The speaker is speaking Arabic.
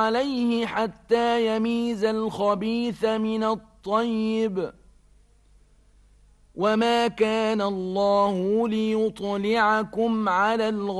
عليه حتى يميز الخبيث من الطيب وما كان الله ليطلعكم على الغيب